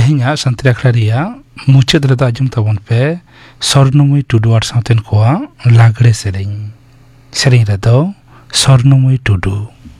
तेहेंगा संतरी अखड़ा रिया मुचाद रेदा आजम ताबन पे स्वर्णमयी टुडू आर सावतेन कोआ लागड़े सेरें रेदो स्वर्णमयी टुडू।